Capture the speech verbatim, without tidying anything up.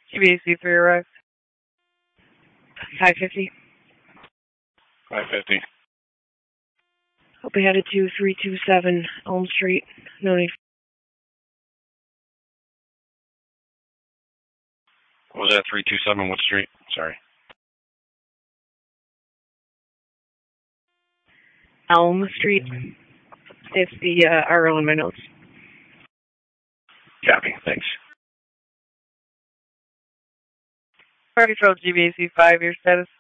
G B A C three arrives. five fifty. five fifty. Hope we headed to three two seven Elm Street. No need. What was that, three two seven what street? Sorry. Elm Street. It's the uh, R L in my notes. Copy. Thanks. Party Trail G B A C five, your status?